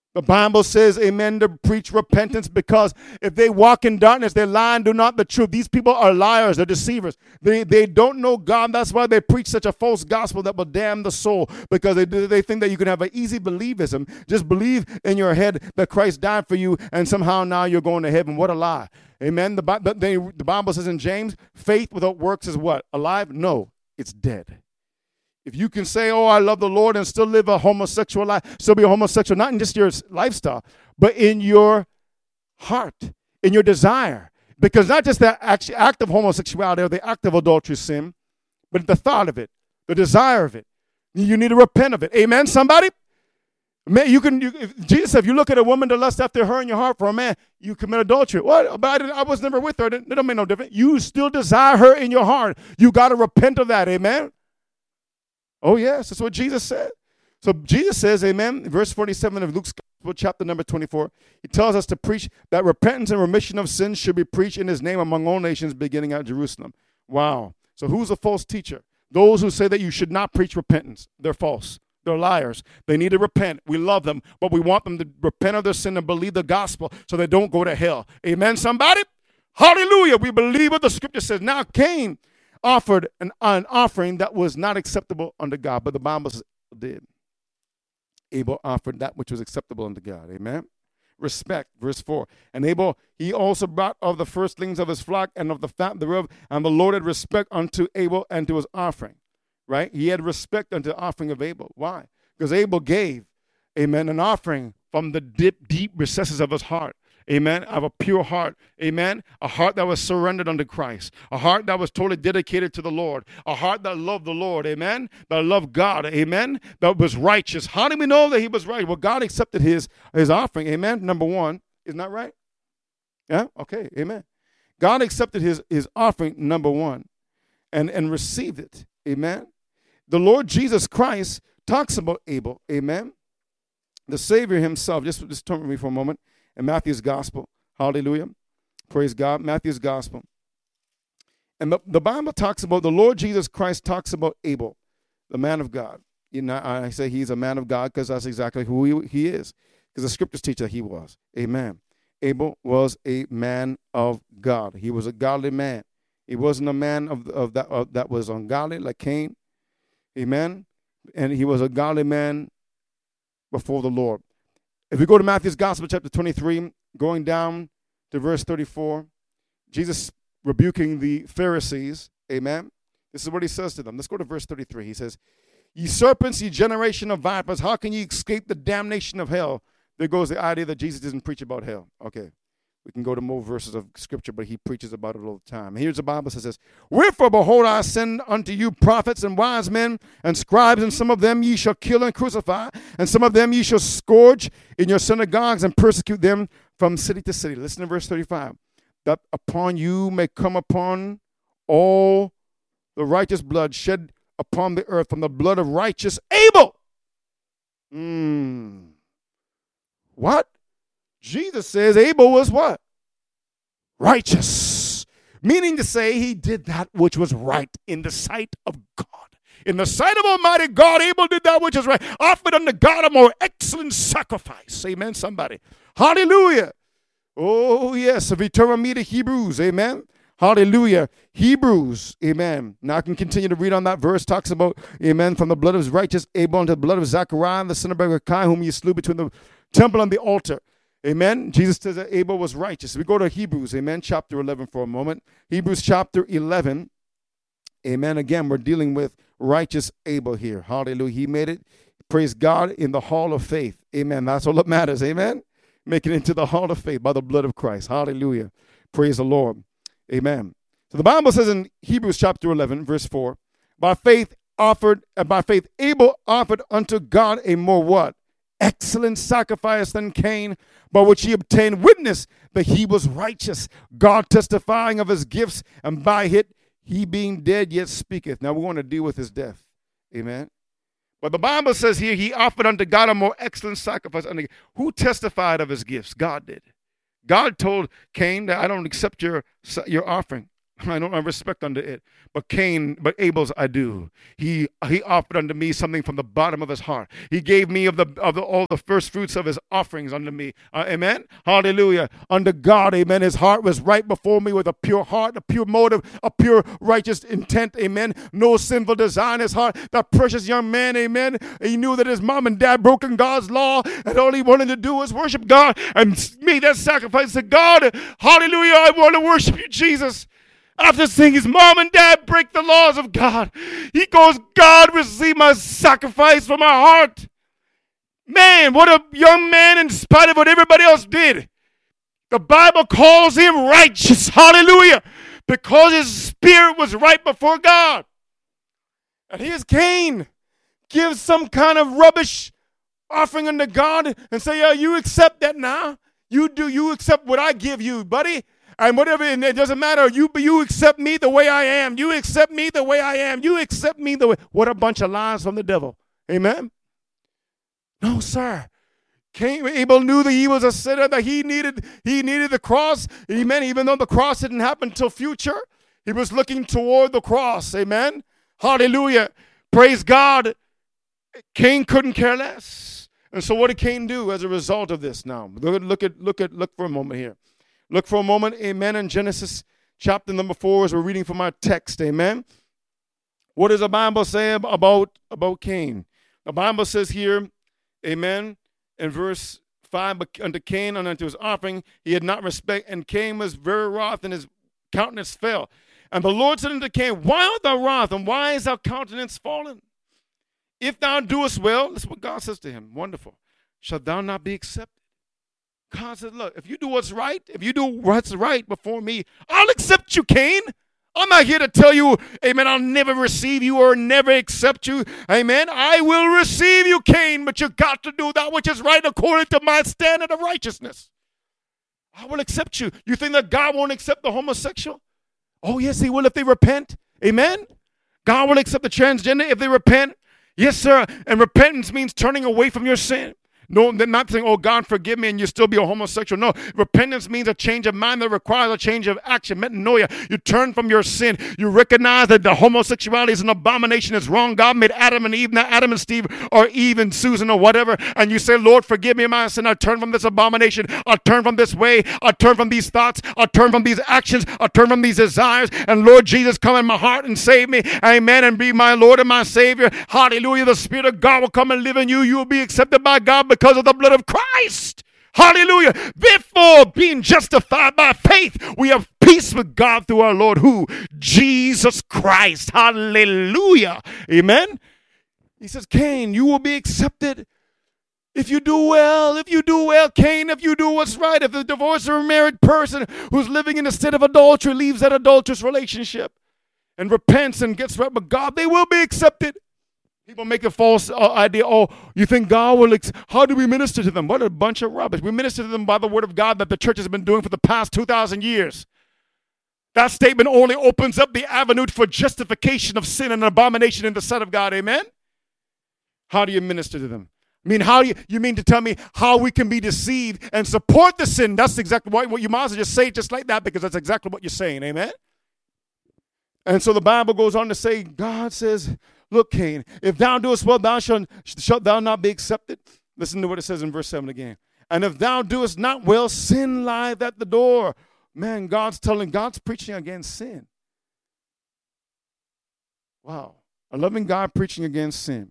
The Bible says, amen, to preach repentance, because if they walk in darkness, they lie and do not the truth. These people are liars. They're deceivers. They don't know God. That's why they preach such a false gospel that will damn the soul, because they think that you can have an easy believism. Just believe in your head that Christ died for you and somehow now you're going to heaven. What a lie. Amen. The Bible says in James, faith without works is what? Alive? No, it's dead. If you can say, oh, I love the Lord, and still live a homosexual life, still be a homosexual, not in just your lifestyle, but in your heart, in your desire. Because not just the act of homosexuality or the act of adultery sin, but the thought of it, the desire of it. You need to repent of it. Amen, somebody? Man, Jesus said, if you look at a woman to lust after her in your heart for a man, you commit adultery. What? But I was never with her. It don't make no difference. You still desire her in your heart. You got to repent of that. Amen? Oh, yes, that's what Jesus said. So Jesus says, amen, verse 47 of Luke's Gospel, chapter number 24, he tells us to preach that repentance and remission of sins should be preached in his name among all nations, beginning at Jerusalem. Wow. So who's a false teacher? Those who say that you should not preach repentance. They're false. They're liars. They need to repent. We love them, but we want them to repent of their sin and believe the gospel so they don't go to hell. Amen, somebody? Hallelujah. We believe what the scripture says. Now, Cain offered an offering that was not acceptable unto God, but the Bible says did. Abel offered that which was acceptable unto God. Amen. Respect, verse 4. And Abel, he also brought of the firstlings of his flock and of the fat thereof, and the Lord had respect unto Abel and to his offering. Right? He had respect unto the offering of Abel. Why? Because Abel gave, amen, an offering from the deep recesses of his heart. Amen. Of a pure heart. Amen. A heart that was surrendered unto Christ. A heart that was totally dedicated to the Lord. A heart that loved the Lord. Amen. That loved God. Amen. That was righteous. How do we know that he was right? Well, God accepted his offering. Amen. Number one. Isn't that right? Yeah? Okay. Amen. God accepted his offering, number one, and received it. Amen. The Lord Jesus Christ talks about Abel. Amen. The Savior himself. Just turn with me for a moment. In Matthew's Gospel. Hallelujah. Praise God. Matthew's Gospel. And the Bible talks about, the Lord Jesus Christ talks about Abel, the man of God. You know, I say he's a man of God because that's exactly who he is. Because the scriptures teach that he was. Amen. Abel was a man of God. He was a godly man. He wasn't a man that was ungodly like Cain. Amen. And he was a godly man before the Lord. If we go to Matthew's Gospel, chapter 23, going down to verse 34, Jesus rebuking the Pharisees, amen. This is what he says to them. Let's go to verse 33. He says, ye serpents, ye generation of vipers, how can ye escape the damnation of hell? There goes the idea that Jesus doesn't preach about hell. Okay, we can go to more verses of scripture, but he preaches about it all the time. Here's the Bible says this, wherefore, behold, I send unto you prophets and wise men and scribes, and some of them ye shall kill and crucify, and some of them ye shall scourge in your synagogues and persecute them from city to city. Listen to verse 35. That upon you may come upon all the righteous blood shed upon the earth from the blood of righteous Abel. What? Jesus says Abel was what? Righteous. Meaning to say he did that which was right in the sight of God. In the sight of Almighty God, Abel did that which is right. Offered unto God a more excellent sacrifice. Amen, somebody. Hallelujah. Oh, yes. If you turn with me to Hebrews, amen. Hallelujah. Hebrews, amen. Now I can continue to read on that verse. Talks about, amen, from the blood of his righteous Abel unto the blood of Zechariah, the son of Berechiah, whom you slew between the temple and the altar. Amen. Jesus says that Abel was righteous. We go to Hebrews, amen, chapter 11 for a moment. Hebrews chapter 11, amen. Again, we're dealing with righteous Abel here. Hallelujah. He made it, praise God, in the hall of faith. Amen. That's all that matters. Amen. Make it into the hall of faith by the blood of Christ. Hallelujah. Praise the Lord. Amen. So the Bible says in Hebrews chapter 11, verse 4, by faith Abel offered unto God a more what? Excellent sacrifice than Cain, by which he obtained witness that he was righteous, God testifying of his gifts, and by it he being dead yet speaketh. Now we want to deal with his death. Amen. But the Bible says here he offered unto God a more excellent sacrifice. Who testified of his gifts? God did. God told Cain that I don't accept your offering. I don't have respect unto it. But Abel's I do. He offered unto me something from the bottom of his heart. He gave me of all the first fruits of his offerings unto me. Amen. Hallelujah. Unto God, amen. His heart was right before me with a pure heart, a pure motive, a pure righteous intent. Amen. No sinful desire in his heart. That precious young man, amen. He knew that his mom and dad broken God's law, and all he wanted to do was worship God and make that sacrifice to God. Hallelujah. I want to worship you, Jesus. After seeing his mom and dad break the laws of God, he goes, God, receive my sacrifice from my heart. Man, what a young man in spite of what everybody else did. The Bible calls him righteous. Hallelujah. Because his spirit was right before God. And here's Cain. Gives some kind of rubbish offering unto God and say, yeah, you accept that now. You accept what I give you, buddy. And whatever, and it doesn't matter. You accept me the way I am. You accept me the way I am. You accept me the way. What a bunch of lies from the devil. Amen? No, sir. Abel knew that he was a sinner, that he needed the cross. Amen. Even though the cross didn't happen until future, he was looking toward the cross. Amen. Hallelujah. Praise God. Cain couldn't care less. And so what did Cain do as a result of this now? Look for a moment here. Look for a moment, amen, in Genesis chapter number 4 as we're reading from our text, amen. What does the Bible say about Cain? The Bible says here, amen, in verse 5, but unto Cain and unto his offering he had not respect, and Cain was very wroth, and his countenance fell. And the Lord said unto Cain, why art thou wroth, and why is thy countenance fallen? If thou doest well, that's what God says to him, wonderful, shalt thou not be accepted? God says, look, if you do what's right, if you do what's right before me, I'll accept you, Cain. I'm not here to tell you, amen, I'll never receive you or never accept you. Amen. I will receive you, Cain, but you got to do that which is right according to my standard of righteousness. I will accept you. You think that God won't accept the homosexual? Oh, yes, he will if they repent. Amen. God will accept the transgender if they repent. Yes, sir. And repentance means turning away from your sin. No, they're not saying, oh, God, forgive me, and you still be a homosexual. No, repentance means a change of mind that requires a change of action. Metanoia. You turn from your sin. You recognize that the homosexuality is an abomination. It's wrong. God made Adam and Eve, not Adam and Steve, or Eve and Susan, or whatever. And you say, Lord, forgive me my sin. I turn from this abomination. I turn from this way. I turn from these thoughts. I turn from these actions. I turn from these desires. And Lord Jesus, come in my heart and save me. Amen. And be my Lord and my Savior. Hallelujah. The Spirit of God will come and live in you. You will be accepted by God because of the blood of Christ. Hallelujah. Therefore, being justified by faith, we have peace with God through our Lord, who? Jesus Christ. Hallelujah. Amen. He says, Cain, you will be accepted if you do well. If you do well, Cain, if you do what's right. If the divorced or married person who's living in a state of adultery leaves that adulterous relationship and repents and gets right with God, they will be accepted. People make a false idea, oh, you think God will, how do we minister to them? What a bunch of rubbish. We minister to them by the word of God that the church has been doing for the past 2,000 years. That statement only opens up the avenue for justification of sin and abomination in the sight of God, amen? How do you minister to them? I mean, you mean to tell me how we can be deceived and support the sin? That's exactly what you might as well just say it just like that, because that's exactly what you're saying, amen? And so the Bible goes on to say, God says, look, Cain, if thou doest well, shalt thou not be accepted? Listen to what it says in verse 7 again. And if thou doest not well, sin lieth at the door. Man, God's preaching against sin. Wow. A loving God preaching against sin.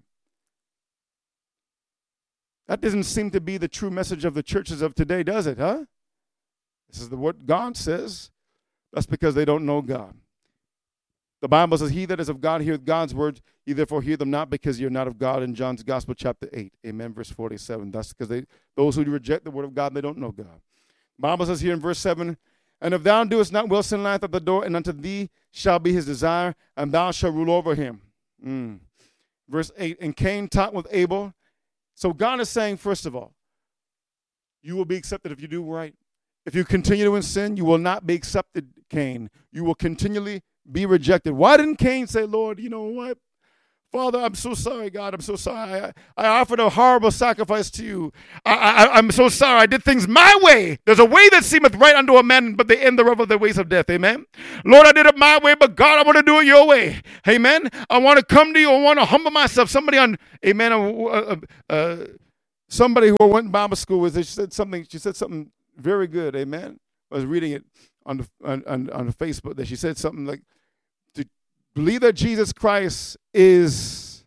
That doesn't seem to be the true message of the churches of today, does it, huh? This is what God says. That's because they don't know God. The Bible says, he that is of God heareth God's words, ye therefore hear them not, because you're not of God, in John's Gospel, chapter 8. Amen, verse 47. That's because those who reject the word of God, they don't know God. The Bible says here in verse 7, and if thou doest not well, sin lieth at the door, and unto thee shall be his desire, and thou shalt rule over him. Verse 8, and Cain talked with Abel. So God is saying, first of all, you will be accepted if you do right. If you continue in sin, you will not be accepted, Cain. You will continually be rejected. Why didn't Cain say, Lord, you know what? Father, I'm so sorry, God. I'm so sorry. I offered a horrible sacrifice to you. I'm so sorry. I did things my way. There's a way that seemeth right unto a man, but the end thereof are the ways of death. Amen. Lord, I did it my way, but God, I want to do it your way. Amen. I want to come to you. I want to humble myself. Somebody on, amen, somebody who went to Bible school, she said something very good. Amen. I was reading it on the Facebook that she said something like, believe that Jesus Christ is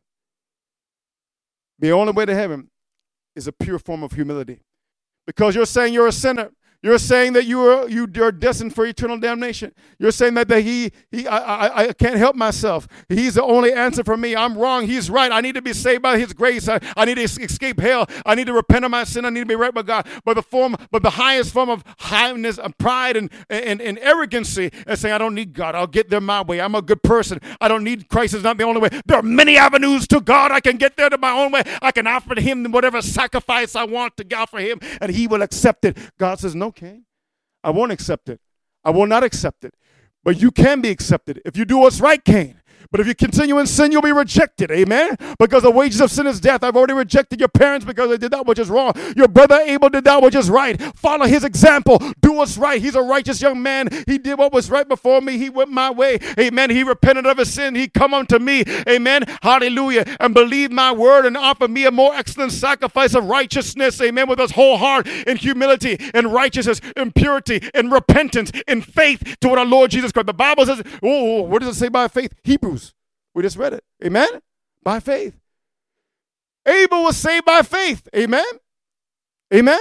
the only way to heaven is a pure form of humility. Because you're saying you're a sinner. You're saying that you're destined for eternal damnation. You're saying that I can't help myself. He's the only answer for me. I'm wrong. He's right. I need to be saved by His grace. I need to escape hell. I need to repent of my sin. I need to be right with God. But the highest form of highness, and pride, and arrogancy, and saying I don't need God. I'll get there my way. I'm a good person. I don't need Christ. Is not the only way. There are many avenues to God. I can get there to my own way. I can offer to Him whatever sacrifice I want to offer Him, and He will accept it. God says no. Okay, I won't accept it. I will not accept it. But you can be accepted if you do what's right, Cain. But if you continue in sin, you'll be rejected. Amen? Because the wages of sin is death. I've already rejected your parents because they did that which is wrong. Your brother Abel did that which is right. Follow his example. Do what's right. He's a righteous young man. He did what was right before me. He went my way. Amen. He repented of his sin. He come unto me. Amen. Hallelujah. And believe my word and offer me a more excellent sacrifice of righteousness. Amen. With his whole heart in humility, in righteousness, in purity, in repentance, in faith to what our Lord Jesus Christ. The Bible says, what does it say by faith? Hebrews. We just read it. Amen? By faith. Abel was saved by faith. Amen? Amen?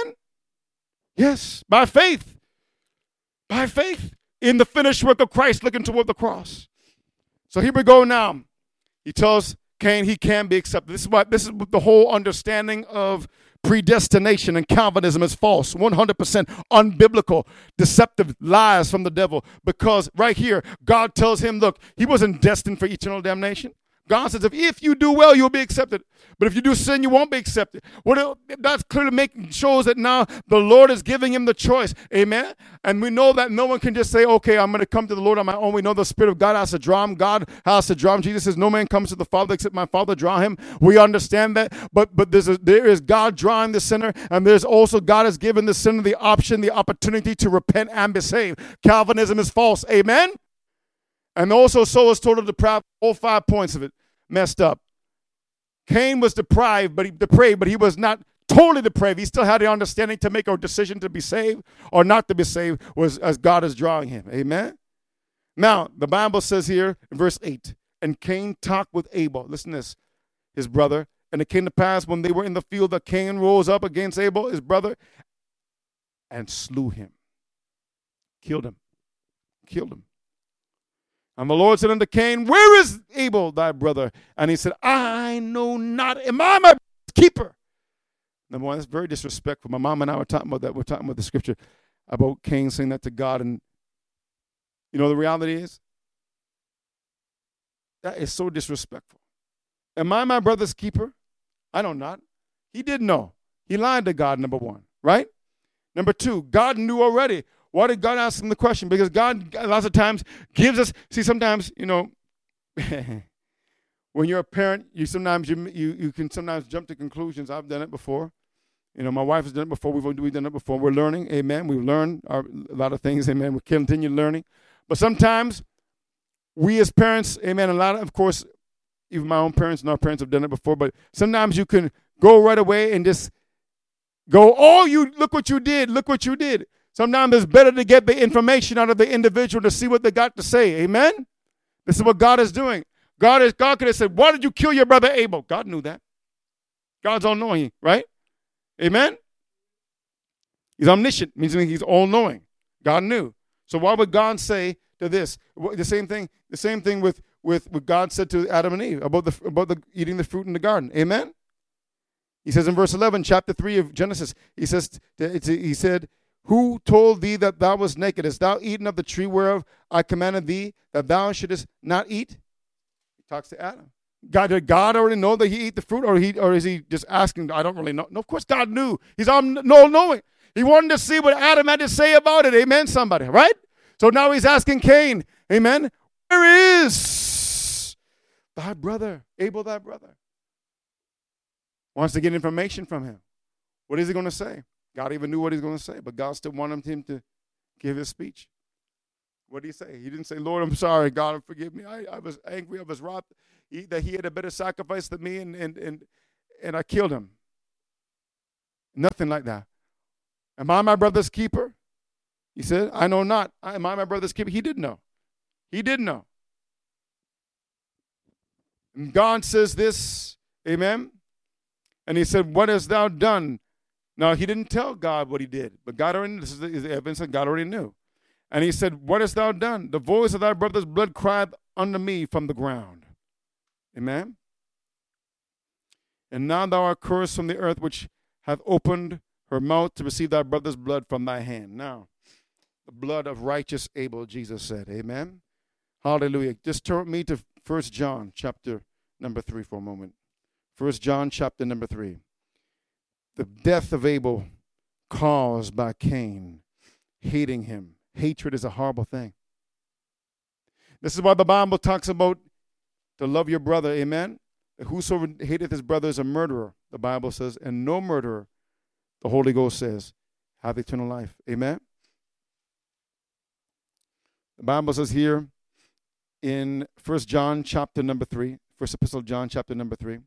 Yes, by faith. By faith in the finished work of Christ, looking toward the cross. So here we go now. He tells Cain he can be accepted. This is the whole understanding of predestination and Calvinism is false, 100% unbiblical, deceptive lies from the devil. Because right here, God tells him, look, he wasn't destined for eternal damnation. God says, if you do well, you'll be accepted. But if you do sin, you won't be accepted. That's clearly shows that now the Lord is giving him the choice. Amen? And we know that no one can just say, okay, I'm going to come to the Lord on my own. We know the Spirit of God has to draw him. God has to draw him. Jesus says, no man comes to the Father except my Father draw him. We understand that. But there is God drawing the sinner, and there's also God has given the sinner the option, the opportunity to repent and be saved. Calvinism is false. Amen? And also so is total depravity. All 5 points of it messed up. Cain was depraved, but he was not totally depraved. He still had the understanding to make a decision to be saved or not to be saved was as God is drawing him. Amen? Now, the Bible says here in verse 8, and Cain talked with Abel. Listen to this, his brother. And it came to pass when they were in the field that Cain rose up against Abel, his brother, and slew him. Killed him. And the Lord said unto Cain, where is Abel thy brother? And he said, I know not. Am I my keeper? Number one, that's very disrespectful. My mom and I were talking about that. We're talking about the scripture about Cain saying that to God. And you know the reality is? That is so disrespectful. Am I my brother's keeper? I know not. He did know. He lied to God, number one, right? Number two, God knew already. Why did God ask him the question? Because God, lots of times, gives us, sometimes, when you're a parent, you can sometimes jump to conclusions. I've done it before. My wife has done it before. We've done it before. We're learning, amen. We've learned a lot of things, amen. We continue learning. But sometimes, we as parents, amen, of course, even my own parents and our parents have done it before, but sometimes you can go right away and just go, look what you did. Sometimes it's better to get the information out of the individual to see what they got to say. Amen? This is what God is doing. God could have said, why did you kill your brother Abel? God knew that. God's all-knowing, right? Amen? He's omniscient, means he's all-knowing. God knew. So why would God say to this? The same thing with what God said to Adam and Eve about the eating the fruit in the garden. Amen? He says in verse 11, chapter 3 of Genesis, he said, who told thee that thou wast naked? Hast thou eaten of the tree whereof I commanded thee that thou shouldest not eat? He talks to Adam. Did God already know that he ate the fruit, or is he just asking? I don't really know. No, of course God knew. He's all-knowing. He wanted to see what Adam had to say about it. Amen, somebody, right? So now he's asking Cain, amen, where is thy brother, Abel, thy brother. Wants to get information from him. What is he going to say? God even knew what he's going to say, but God still wanted him to give his speech. What did he say? He didn't say, Lord, I'm sorry. God, forgive me. I was angry. I was robbed. That he had a better sacrifice than me, and I killed him. Nothing like that. Am I my brother's keeper? He said, I know not. Am I my brother's keeper? He did know. He did know. And God says this, amen? And he said, what hast thou done? Now, he didn't tell God what he did, but God already, this is the evidence that God already knew. And he said, what hast thou done? The voice of thy brother's blood cried unto me from the ground. Amen? And now thou art cursed from the earth, which hath opened her mouth to receive thy brother's blood from thy hand. Now, the blood of righteous Abel, Jesus said. Amen? Hallelujah. Just turn with me to 1 John chapter number 3 for a moment. 1 John chapter number 3. The death of Abel caused by Cain hating him. Hatred is a horrible thing. This is why the Bible talks about to love your brother. Amen? Whosoever hateth his brother is a murderer, the Bible says, and no murderer, the Holy Ghost says, have eternal life. Amen? The Bible says here in 1 John chapter number 3, First Epistle of John chapter number 3.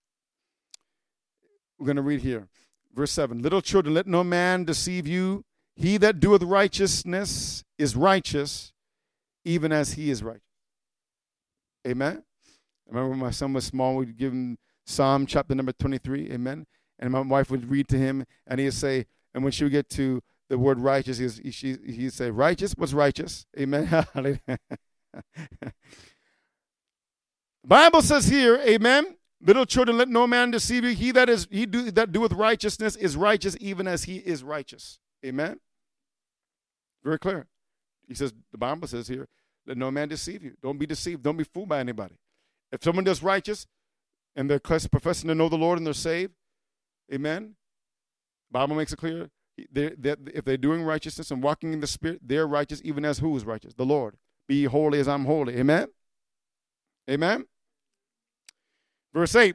We're going to read here. Verse 7. Little children, let no man deceive you. He that doeth righteousness is righteous, even as he is righteous. Amen? I remember when my son was small, we'd give him Psalm chapter number 23. Amen? And my wife would read to him, and he'd say, and when she would get to the word righteous, he'd say, righteous? What's righteous? Amen? The Bible says here, amen, little children, let no man deceive you. He that doeth righteousness is righteous, even as he is righteous. Amen? Very clear. He says, the Bible says here, let no man deceive you. Don't be deceived. Don't be fooled by anybody. If someone does righteous and they're professing to know the Lord and they're saved, amen, the Bible makes it clear that if they're doing righteousness and walking in the Spirit, they're righteous even as who is righteous? The Lord. Be holy as I'm holy. Amen? Amen? Verse 8,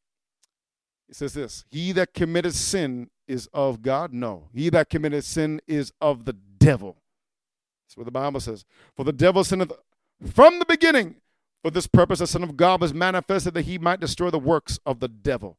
it says this, he that committeth sin is of God? No. He that committeth sin is of the devil. That's what the Bible says. For the devil sinneth from the beginning. For this purpose the Son of God was manifested that he might destroy the works of the devil.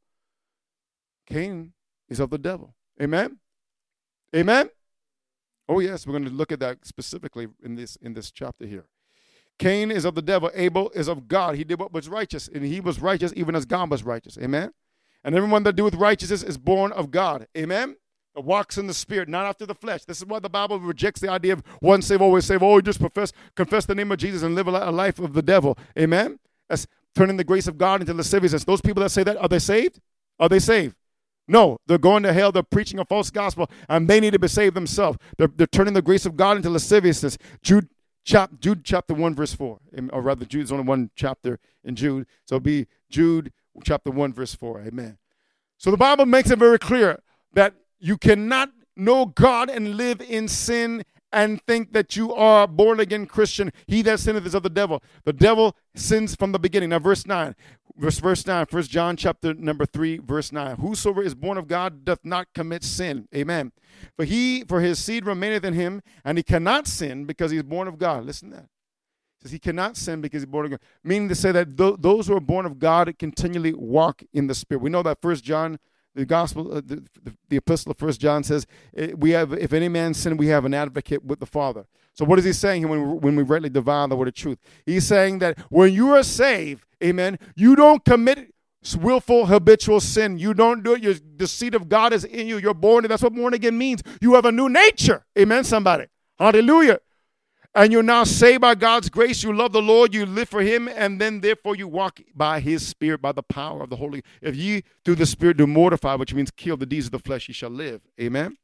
Cain is of the devil. Amen? Amen? Oh, yes, we're going to look at that specifically in this chapter here. Cain is of the devil. Abel is of God. He did what was righteous, and he was righteous even as God was righteous. Amen? And everyone that doeth righteousness is born of God. Amen? That walks in the Spirit, not after the flesh. This is why the Bible rejects the idea of once saved, always saved. Oh, you just confess the name of Jesus and live a life of the devil. Amen? That's turning the grace of God into lasciviousness. Those people that say that, are they saved? Are they saved? No, they're going to hell. They're preaching a false gospel, and they need to be saved themselves. They're turning the grace of God into lasciviousness. Jude chapter 1, verse 4. Or rather, Jude's only one chapter in Jude. So it'll be Jude chapter 1, verse 4. Amen. So the Bible makes it very clear that you cannot know God and live in sin and think that you are a born-again Christian. He that sinneth is of the devil. The devil sins from the beginning. Now, verse 9, 1 John chapter number 3, verse 9. Whosoever is born of God doth not commit sin. Amen. For his seed remaineth in him, and he cannot sin because he is born of God. Listen to that. It says he cannot sin because he's born of God. Meaning to say that those who are born of God continually walk in the Spirit. We know that 1 John, the gospel, the epistle of 1 John says, if any man sin, we have an advocate with the Father. So what is he saying when we rightly divide the word of truth? He's saying that when you are saved, amen, you don't commit willful, habitual sin. You don't do it. The seed of God is in you. You're born. That's what born again means. You have a new nature. Amen, somebody. Hallelujah. And you're now saved by God's grace. You love the Lord. You live for him. And then, therefore, you walk by his Spirit, by the power of the Holy. If ye through the Spirit do mortify, which means kill the deeds of the flesh, ye shall live. Amen?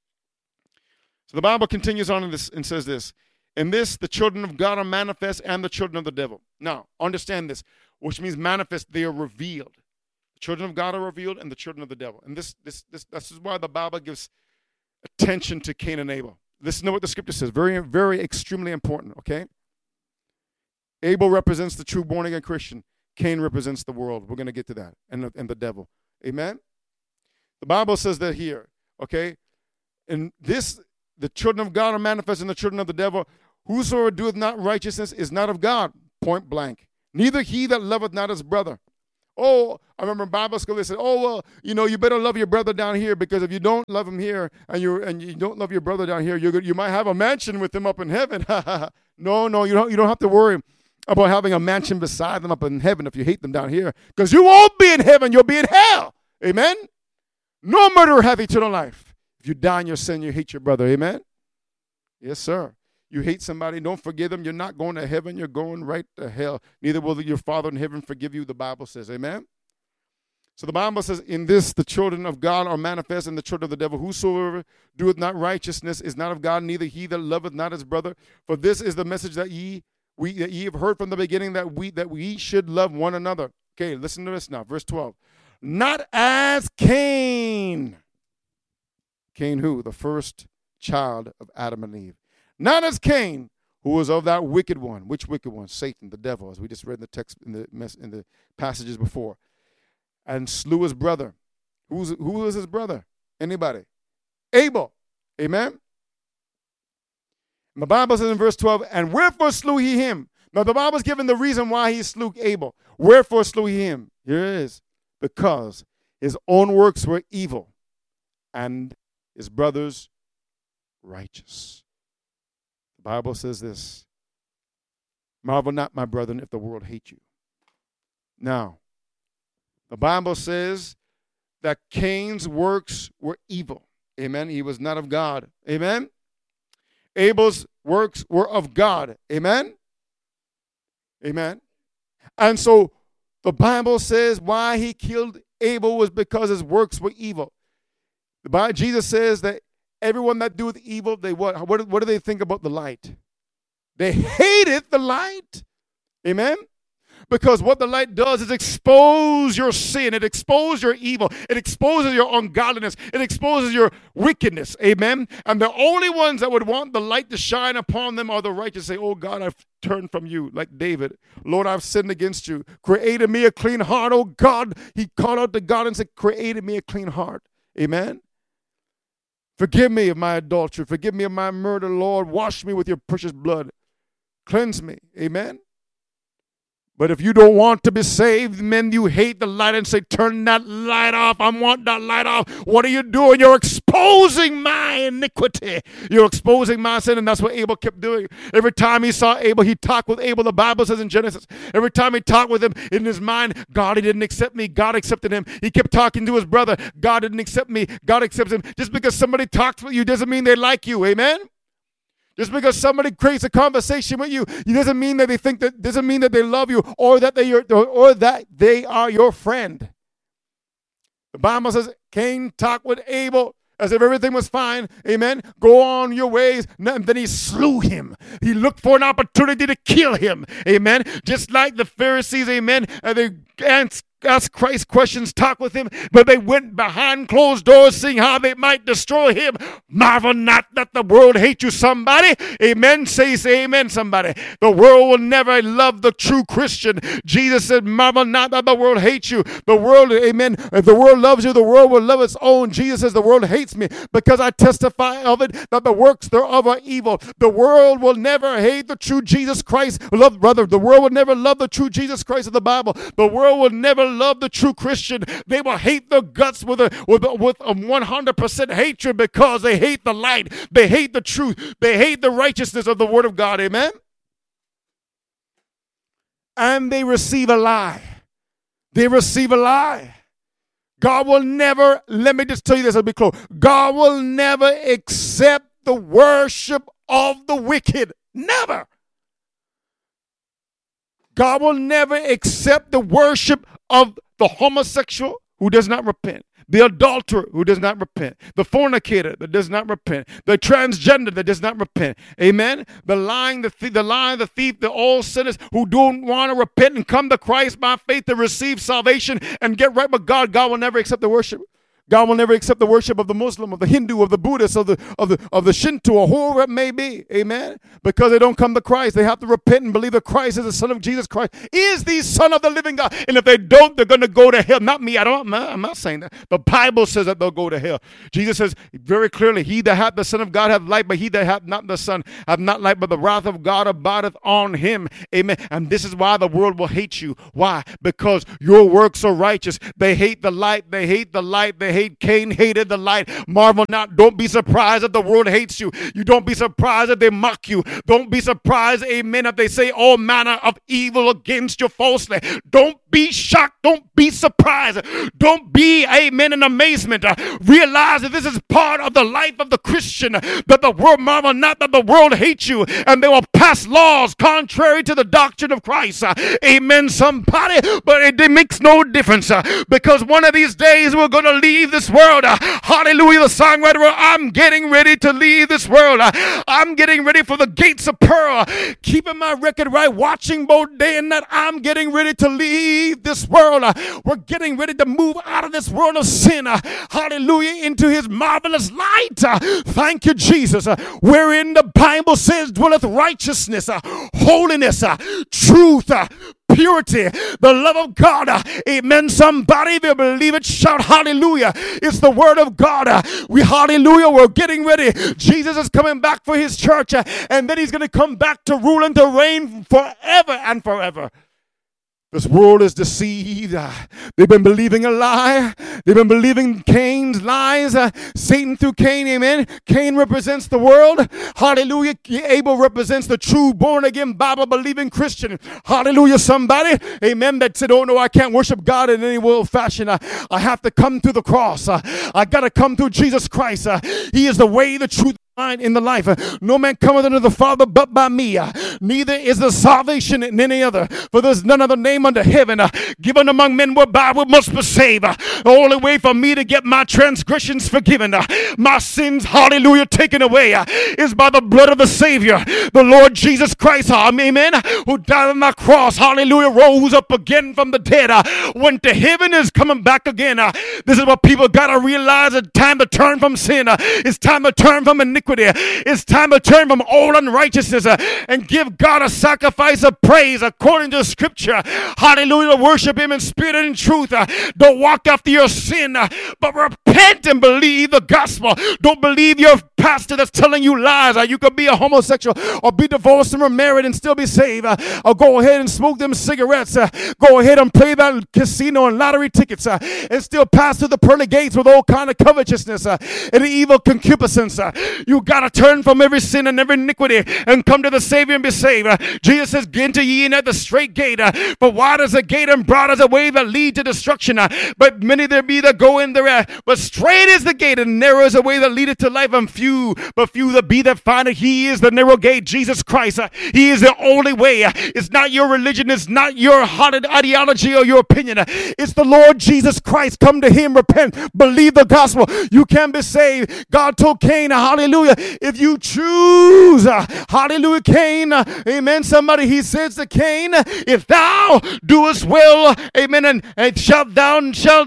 So the Bible continues on in this and says this. In this, the children of God are manifest and the children of the devil. Now, understand this, which means manifest, they are revealed. The children of God are revealed and the children of the devil. And this is why the Bible gives attention to Cain and Abel. Listen to what the scripture says. Very, very extremely important, okay? Abel represents the true born-again Christian. Cain represents the world. We're going to get to that. And the devil. Amen? The Bible says that here. Okay? And this, the children of God are manifest in the children of the devil. Whosoever doeth not righteousness is not of God. Point blank. Neither he that loveth not his brother. Oh, I remember in Bible school they said, oh, well, you better love your brother down here, because if you don't love him here and you don't love your brother down here, you might have a mansion with him up in heaven. No, you don't have to worry about having a mansion beside them up in heaven if you hate them down here, because you won't be in heaven, you'll be in hell. Amen? No murderer hath eternal life. If you die in your sin, you hate your brother. Amen? Yes, sir. You hate somebody, don't forgive them. You're not going to heaven. You're going right to hell. Neither will your Father in heaven forgive you, the Bible says. Amen? So the Bible says, in this the children of God are manifest, and the children of the devil. Whosoever doeth not righteousness is not of God, neither he that loveth not his brother. For this is the message that ye have heard from the beginning, that we should love one another. Okay, listen to this now. Verse 12. Not as Cain. Cain who? The first child of Adam and Eve. Not as Cain, who was of that wicked one. Which wicked one? Satan, the devil, as we just read in the text in the passages before. And slew his brother. Who was his brother? Anybody? Abel. Amen? And the Bible says in verse 12, and wherefore slew he him? Now the Bible's given the reason why he slew Abel. Wherefore slew he him? Here it is. Because his own works were evil, and his brothers righteous. The Bible says this. Marvel not, my brethren, if the world hate you. Now, the Bible says that Cain's works were evil. Amen. He was not of God. Amen. Abel's works were of God. Amen. Amen. And so the Bible says why he killed Abel was because his works were evil. Jesus says that everyone that doeth evil, they what do they think about the light? They hated the light. Amen? Because what the light does is expose your sin. It exposes your evil. It exposes your ungodliness. It exposes your wickedness. Amen? And the only ones that would want the light to shine upon them are the righteous. Say, oh God, I've turned from you. Like David. Lord, I've sinned against you. Create in me a clean heart. Oh God. He called out to God and said, create in me a clean heart. Amen? Forgive me of my adultery. Forgive me of my murder, Lord. Wash me with your precious blood. Cleanse me. Amen? But if you don't want to be saved, men, you hate the light and say, turn that light off. I want that light off. What are you doing? You're exposing my iniquity. You're exposing my sin, and that's what Abel kept doing. Every time he saw Abel, he talked with Abel. The Bible says in Genesis, every time he talked with him in his mind, God, he didn't accept me. God accepted him. He kept talking to his brother. God didn't accept me. God accepts him. Just because somebody talks with you doesn't mean they like you. Amen? Just because somebody creates a conversation with you, it doesn't mean that doesn't mean that they love you or that they are your friend. The Bible says Cain talked with Abel as if everything was fine. Amen. Go on your ways. And then he slew him. He looked for an opportunity to kill him. Amen. Just like the Pharisees, amen. And they asked Christ questions, talk with him, but they went behind closed doors seeing how they might destroy him. Marvel not that the world hates you, somebody. Amen. Say amen, somebody. The world will never love the true Christian. Jesus said, marvel not that the world hates you. The world, amen. If the world loves you, the world will love its own. Jesus says, the world hates me because I testify of it that the works thereof are evil. The world will never hate the true Jesus Christ. The world will never love the true Jesus Christ of the Bible. The world will never love the true Christian. They will hate the guts with a 100% hatred because they hate the light. They hate the truth. They hate the righteousness of the Word of God. Amen? And they receive a lie. They receive a lie. God will never, let me just tell you this, I'll be close. God will never accept the worship of the wicked. Never. God will never accept the worship of the homosexual who does not repent, the adulterer who does not repent, the fornicator that does not repent, the transgender that does not repent. Amen? The lying, the thief, the all sinners who don't want to repent and come to Christ by faith to receive salvation and get right with God. God will never accept the worship. God will never accept the worship of the Muslim, of the Hindu, of the Buddhist, of the Shinto, or whoever it may be. Amen. Because they don't come to Christ. They have to repent and believe that Christ is the Son of Jesus Christ, is the Son of the living God. And if they don't, they're going to go to hell. Not me. I'm not saying that. The Bible says that they'll go to hell. Jesus says very clearly, he that hath the Son of God hath life, but he that hath not the Son hath not life, but the wrath of God abideth on him. Amen. And this is why the world will hate you. Why? Because your works are righteous. They hate the light. They hate the light. They hate. Cain hated the light. Marvel not. Don't be surprised if the world hates you. You don't be surprised if they mock you. Don't be surprised, amen, if they say all manner of evil against you falsely. Don't be shocked. Don't be surprised. Don't be, amen, in amazement. Realize that this is part of the life of the Christian, that the world, marvel not that the world hates you, and they will pass laws contrary to the doctrine of Christ. Amen, somebody, but it makes no difference because one of these days we're going to leave this world. Hallelujah, the songwriter wrote, I'm getting ready to leave this world. I'm getting ready for the gates of pearl. Keeping my record right, watching both day and night. I'm getting ready to leave this world. We're getting ready to move out of this world of sin. Hallelujah, into his marvelous light. Thank you, Jesus. Wherein the Bible says dwelleth righteousness, holiness, truth, purity, the love of God. Amen. Somebody, if you believe it, shout hallelujah. It's the word of God. Hallelujah. We're getting ready. Jesus is coming back for his church, and then he's going to come back to rule and to reign forever and forever. This world is deceived. They've been believing a lie. They've been believing Cain's lies. Satan through Cain, amen. Cain represents the world. Hallelujah. Abel represents the true born-again Bible-believing Christian. Hallelujah, somebody. Amen. That said, oh no, I can't worship God in any world fashion. I have to come through the cross. I got to come through Jesus Christ. He is the way, the truth, in the life. No man cometh unto the Father but by me. Neither is there salvation in any other, for there's none other name under heaven given among men whereby we must be saved. The only way for me to get my transgressions forgiven, my sins, hallelujah, taken away, is by the blood of the Savior, the Lord Jesus Christ, amen, who died on the cross, hallelujah, rose up again from the dead, went to heaven, is coming back again. This is what people got to realize. It's time to turn from sin. It's time to turn from iniquity. It's time to turn from all unrighteousness and give God a sacrifice of praise according to Scripture. Hallelujah. Worship him in spirit and in truth. Don't walk after your sin, but repent and believe the gospel. Don't believe your pastor that's telling you lies. You could be a homosexual or be divorced and remarried and still be saved. Or go ahead and smoke them cigarettes. Go ahead and play that casino and lottery tickets and still pass through the pearly gates with all kind of covetousness and evil concupiscence. You got to turn from every sin and every iniquity and come to the Savior and be saved. Jesus says, enter ye in at the straight gate. For wide is the gate and broad is the way that lead to destruction. But many there be that go in there. But straight is the gate and narrow is the way that leadeth to life, and few there be that find it. He is the narrow gate, Jesus Christ. He is the only way. It's not your religion. It's not your hotted ideology or your opinion. It's the Lord Jesus Christ. Come to him, repent, believe the gospel. You can be saved. God told Cain, hallelujah, if you choose, hallelujah, Cain, amen, somebody, he says to Cain, if thou doest well, amen, and shalt thou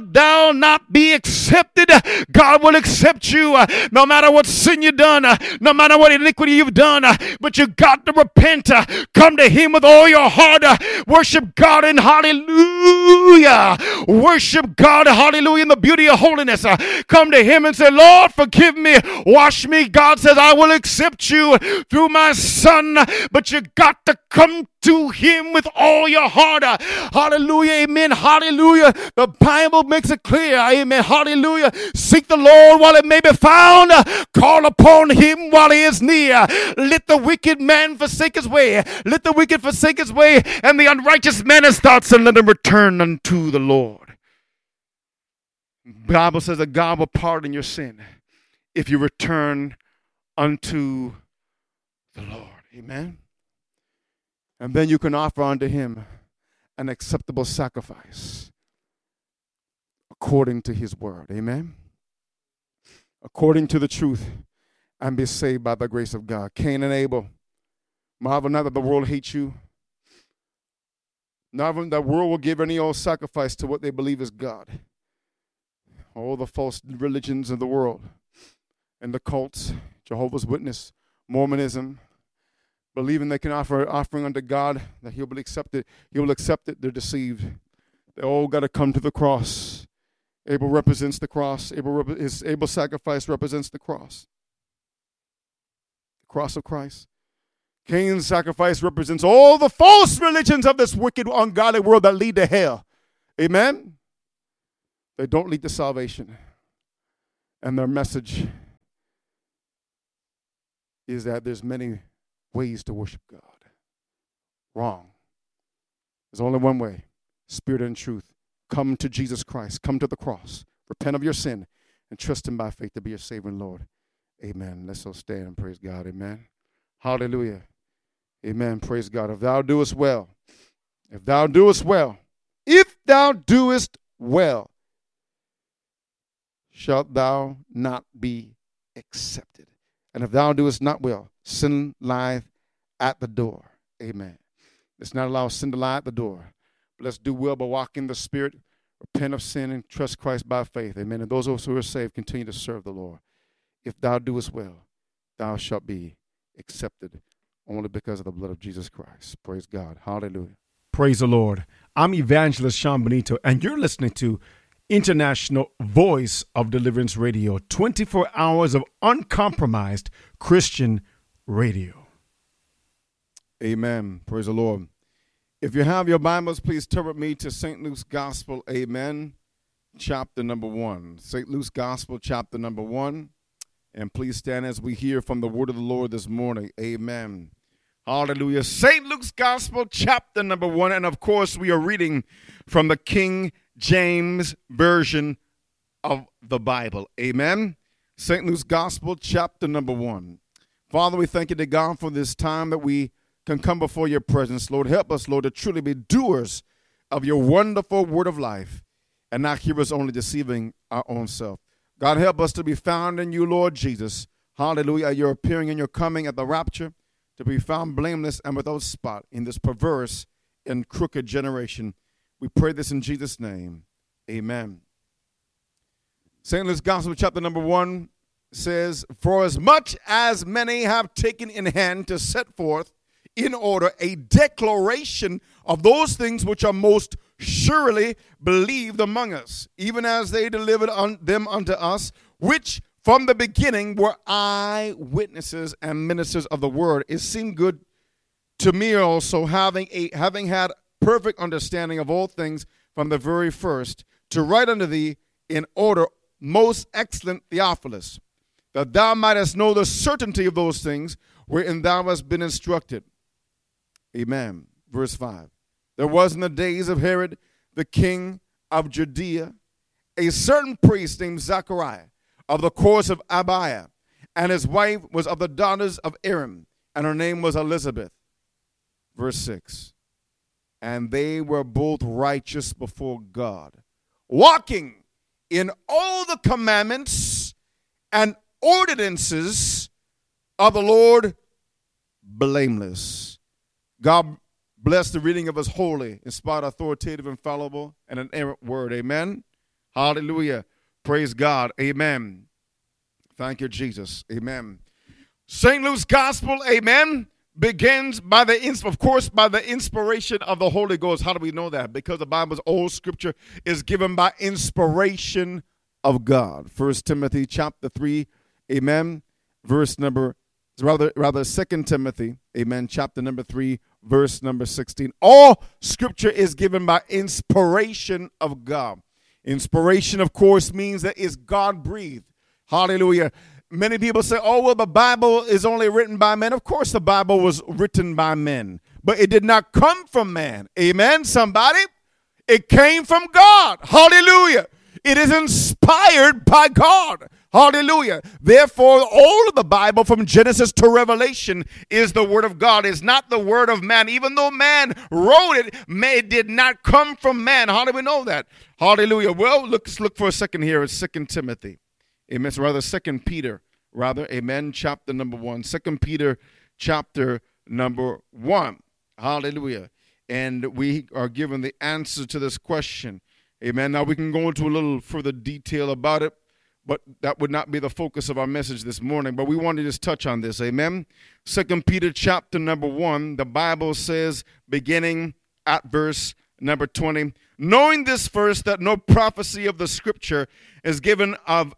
not be accepted, God will accept you, no matter what sin you've done, no matter what iniquity you've done, but you got to repent, come to him with all your heart, worship God in hallelujah, worship God, hallelujah, in the beauty of holiness, come to him and say, Lord, forgive me, wash me. God says, I will accept you through my Son, but you got to come to him with all your heart. Hallelujah, amen, hallelujah. The Bible makes it clear, amen, hallelujah. Seek the Lord while it may be found. Call upon him while he is near. Let the wicked man forsake his way. Let the wicked forsake his way, and the unrighteous man his thoughts, and let him return unto the Lord. The Bible says that God will pardon your sin if you return unto the Lord. Amen. And then you can offer unto him an acceptable sacrifice according to his word. Amen. According to the truth, and be saved by the grace of God. Cain and Abel. Marvel not that the world hates you. Not that the world will give any old sacrifice to what they believe is God. all the false religions of the world and the cults, Jehovah's Witness, Mormonism, believing they can offer offering unto God, that He will accept it. He will accept it. They're deceived. They all got to come to the cross. Abel represents the cross. Abel's sacrifice represents the cross. The cross of Christ. Cain's sacrifice represents all the false religions of this wicked, ungodly world that lead to hell. Amen? They don't lead to salvation. And their message is that there's many ways to worship God. Wrong. There's only one way, spirit and truth. Come to Jesus Christ. Come to the cross. Repent of your sin and trust Him by faith to be your Savior and Lord. Amen. Let's all stand and praise God. Amen. Hallelujah. Amen. Praise God. If thou doest well, if thou doest well, shalt thou not be accepted. And if thou doest not well, sin lieth at the door. Amen. Let's not allow sin to lie at the door. But let's do well by walking in the Spirit, repent of sin, and trust Christ by faith. Amen. And those of us who are saved continue to serve the Lord. If thou doest well, thou shalt be accepted only because of the blood of Jesus Christ. Praise God. Hallelujah. Praise the Lord. I'm Evangelist Sean Benito, and you're listening to International Voice of Deliverance Radio, 24 hours of uncompromised Christian radio. Amen. Praise the Lord. If you have your Bibles, please turn with me to St. Luke's Gospel, amen, chapter number 1. St. Luke's Gospel, chapter number 1. And please stand as we hear from the word of the Lord this morning. Amen. Hallelujah. St. Luke's Gospel, chapter number 1. And of course, we are reading from the King James Version of the Bible. Amen. St. Luke's Gospel, chapter number 1. Father, we thank you to God for this time that we can come before your presence. Lord, help us, Lord, to truly be doers of your wonderful word of life and not hearers only, deceiving our own self. God, help us to be found in you, Lord Jesus. Hallelujah. You're appearing and you're coming at the rapture to be found blameless and without spot in this perverse and crooked generation. We pray this in Jesus' name. Amen. St. Luke's Gospel, chapter number 1 says, "For as much as many have taken in hand to set forth in order a declaration of those things which are most surely believed among us, even as they delivered them unto us, which from the beginning were eyewitnesses and ministers of the word. It seemed good to me also, having had perfect understanding of all things from the very first, to write unto thee in order, most excellent Theophilus, that thou mightest know the certainty of those things wherein thou hast been instructed." Amen. Verse 5. "There was in the days of Herod, the king of Judea, a certain priest named Zachariah, of the course of Abiah, and his wife was of the daughters of Aaron, and her name was Elizabeth." Verse 6. "And they were both righteous before God, walking in all the commandments and ordinances of the Lord, blameless." God bless the reading of his holy, inspired, authoritative, infallible, and inerrant word. Amen. Hallelujah. Praise God. Amen. Thank you, Jesus. Amen. St. Luke's Gospel, amen, begins by the inspiration of the Holy Ghost. How do we know that? Because the Bible's old scripture is given by inspiration of God. 1 Timothy chapter 3, amen, verse number, rather 2 Timothy, amen, chapter number 3, verse number 16. All scripture is given by inspiration of God. Inspiration, of course, means that it's God-breathed. Hallelujah. Many people say, oh, well, the Bible is only written by men. Of course, the Bible was written by men, but it did not come from man. Amen, somebody? It came from God. Hallelujah. It is inspired by God. Hallelujah. Therefore, all of the Bible from Genesis to Revelation is the word of God. It's not the word of man. Even though man wrote it, it did not come from man. How do we know that? Hallelujah. Well, let's look for a second here at 2 Timothy. Amen. So rather 2 Peter, amen, chapter number 1. 2 Peter chapter number 1. Hallelujah. And we are given the answer to this question. Amen. Now we can go into a little further detail about it, but that would not be the focus of our message this morning. But we want to just touch on this. Amen. 2 Peter chapter number 1, the Bible says, beginning at verse number 20, knowing this first, that no prophecy of the scripture is given of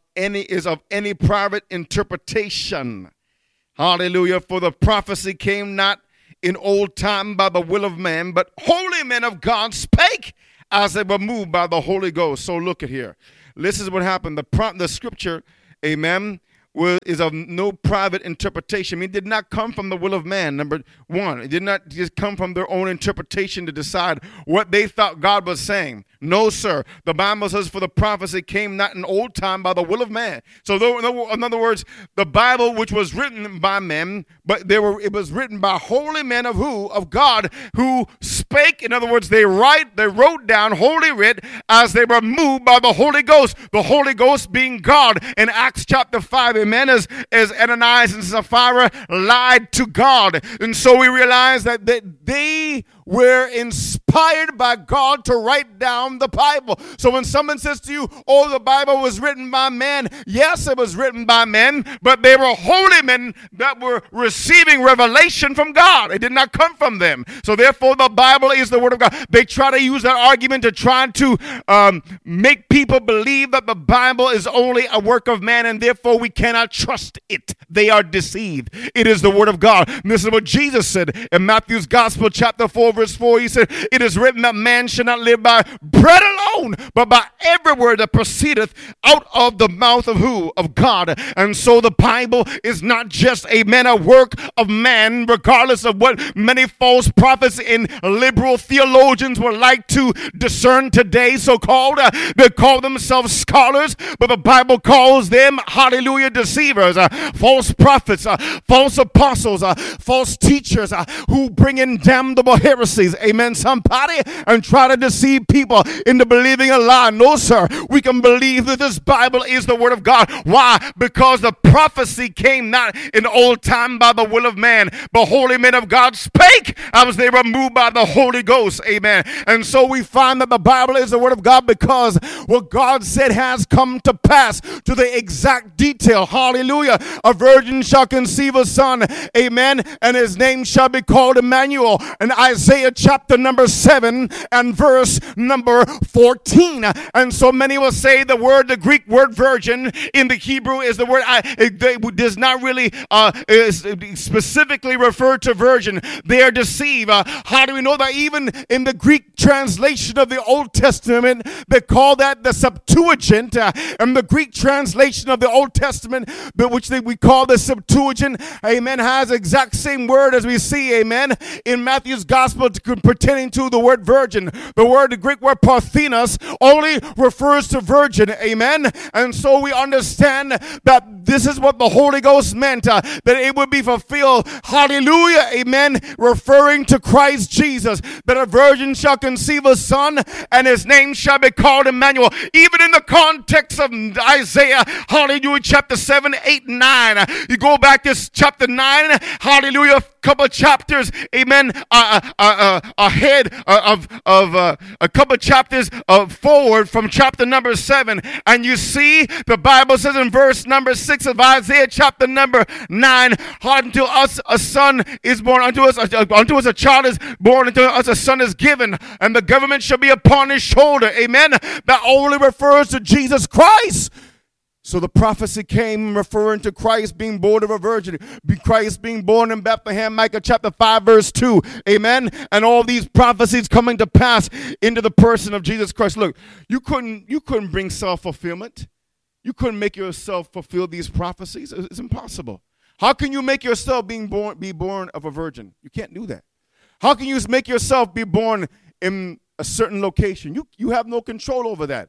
any private interpretation. Hallelujah. For the prophecy came not in old time by the will of man, but holy men of God spake as they were moved by the Holy Ghost. So look at here. This is what happened. The scripture, amen, is of no private interpretation. It did not come from the will of man, number one. It did not just come from their own interpretation to decide what they thought God was saying. No, sir. The Bible says, for the prophecy came not in old time by the will of man. So in other words, the Bible, which was written by men, but it was written by holy men of who? Of God, who spake. In other words, they wrote down holy writ as they were moved by the Holy Ghost. The Holy Ghost being God. In Acts chapter 5, amen, as Ananias and Sapphira lied to God. And so we realize that they were inspired by God to write down the Bible. So when someone says to you, oh, the Bible was written by men, yes, it was written by men, but they were holy men that were receiving revelation from God. It did not come from them. So therefore, the Bible is the Word of God. They try to use that argument to try to make people believe that the Bible is only a work of man, and therefore we cannot trust it. They are deceived. It is the Word of God. And this is what Jesus said in Matthew's Gospel, chapter 4, verse 4. He said, it is written that man should not live by bread alone, but by every word that proceedeth out of the mouth of who? Of God. And so the Bible is not just a work of man, regardless of what many false prophets and liberal theologians would like to discern today, so-called. They call themselves scholars, but the Bible calls them, hallelujah, deceivers, false prophets, false apostles, false teachers who bring in damnable heresies, amen, somebody, and try to deceive people into believing a lie. No, sir, we can believe that this Bible is the Word of God. Why? Because the prophecy came not in old time by the will of man, but holy men of God spake as they were moved by the Holy Ghost, amen. And so we find that the Bible is the Word of God because what God said has come to pass to the exact detail. Hallelujah. A virgin shall conceive a son, amen, and his name shall be called Emmanuel. In Isaiah chapter number 7 and verse number 14. And so many will say the Greek word virgin in the Hebrew is the word, it does not really specifically refer to virgin. They are deceived. How do we know that? Even in the Greek translation of the Old Testament, they call that the Septuagint. And the Greek translation of the Old Testament, which we call the Septuagint, amen, has the exact same word as we see, amen, in Matthew's Gospel pertaining to the word virgin. The Greek word parthenos only refers to virgin, amen. And so we understand that this is what the Holy Ghost meant, that it would be fulfilled, hallelujah, amen, referring to Christ Jesus, that a virgin shall conceive a son and his name shall be called Emmanuel. Even in the context of Isaiah, hallelujah, chapter 7, 8, 9, you go back to chapter 9, hallelujah, couple of chapters, amen, ahead of a couple of chapters forward from chapter number 7, and you see the Bible says in verse number 6 of Isaiah chapter number 9, unto us a son is born, unto us a child is born, unto us a son is given, and the government shall be upon his shoulder, amen. That only refers to Jesus Christ. So the prophecy came referring to Christ being born of a virgin, Christ being born in Bethlehem, Micah chapter 5 verse 2, amen, and all these prophecies coming to pass into the person of Jesus Christ. Look, you couldn't bring self-fulfillment. You couldn't make yourself fulfill these prophecies. It's impossible. How can you make yourself be born of a virgin? You can't do that. How can you make yourself be born in a certain location? You have no control over that.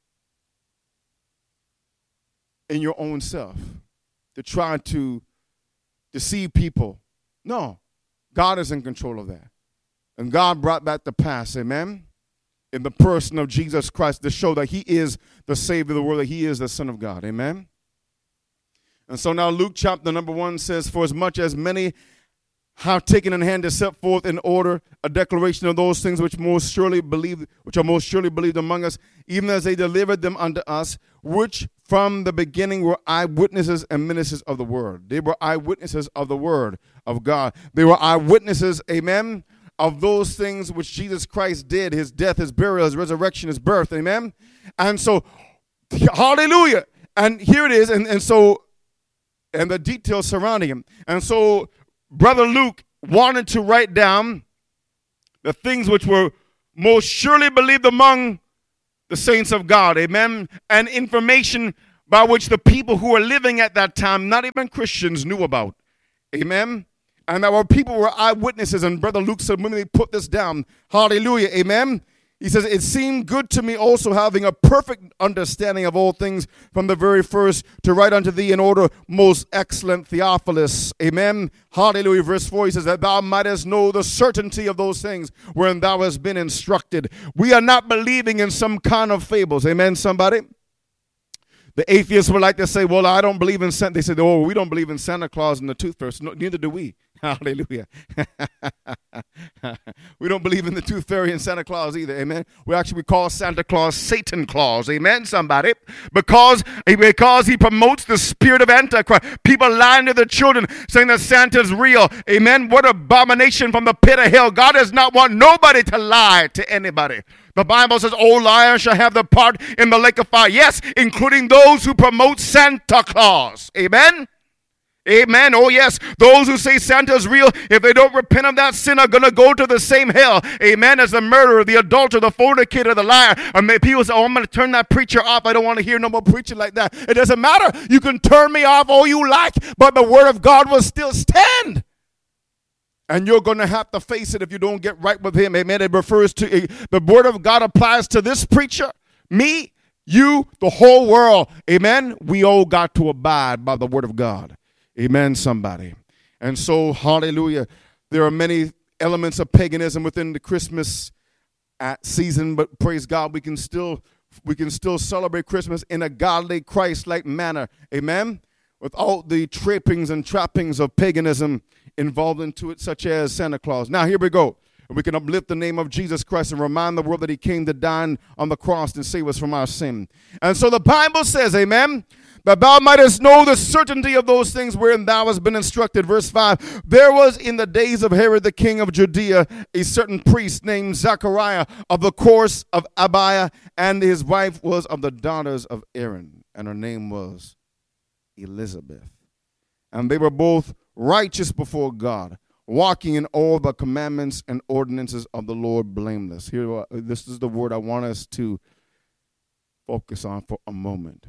In your own self, to try to deceive people. No, God is in control of that. And God brought that to pass, amen, in the person of Jesus Christ to show that he is the Savior of the world, that he is the Son of God, amen. And so now Luke chapter number 1 says, for as much as many have taken in hand to set forth in order a declaration of those things which are most surely believed among us, even as they delivered them unto us, which from the beginning were eyewitnesses and ministers of the word. They were eyewitnesses of the word of God. They were eyewitnesses, amen, of those things which Jesus Christ did, his death, his burial, his resurrection, his birth, amen. And so, hallelujah. And here it is, and the details surrounding him. And so, Brother Luke wanted to write down the things which were most surely believed among the saints of God, amen, and information by which the people who were living at that time, not even Christians, knew about, amen, and our people were eyewitnesses. And Brother Luke said, when they put this down, hallelujah, amen, he says, it seemed good to me also, having a perfect understanding of all things from the very first, to write unto thee in order, most excellent Theophilus. Amen. Hallelujah. Verse 4, he says, that thou mightest know the certainty of those things wherein thou hast been instructed. We are not believing in some kind of fables. Amen, somebody? The atheists would like to say, well, I don't believe in Santa. They said, oh, we don't believe in Santa Claus and the Tooth Fairy. No, neither do we. Hallelujah. We don't believe in the Tooth Fairy and Santa Claus either. Amen. We call Santa Claus Satan Claus. Amen, somebody. Because he promotes the spirit of Antichrist. People lying to their children saying that Santa's real. Amen. What abomination from the pit of hell. God does not want nobody to lie to anybody. The Bible says, all liars shall have their part in the lake of fire. Yes, including those who promote Santa Claus. Amen. Amen. Oh, yes. Those who say Santa's real, if they don't repent of that sin, are going to go to the same hell. Amen. As the murderer, the adulterer, the fornicator, the liar. And people say, oh, I'm going to turn that preacher off. I don't want to hear no more preaching like that. It doesn't matter. You can turn me off all you like, but the word of God will still stand. And you're going to have to face it if you don't get right with him. Amen. It refers to, the word of God applies to this preacher, me, you, the whole world. Amen. We all got to abide by the word of God. Amen, somebody. And so, hallelujah, there are many elements of paganism within the Christmas season, but praise God, we can still celebrate Christmas in a godly, Christ-like manner. Amen. Without the trappings and trappings of paganism involved into it, such as Santa Claus. Now, here we go. We can uplift the name of Jesus Christ and remind the world that he came to die on the cross and save us from our sin. And so the Bible says, amen, that thou mightest know the certainty of those things wherein thou hast been instructed. Verse 5, there was in the days of Herod the king of Judea a certain priest named Zachariah of the course of Abiah, and his wife was of the daughters of Aaron, and her name was Elizabeth. And they were both righteous before God, walking in all the commandments and ordinances of the Lord blameless. This is the word I want us to focus on for a moment.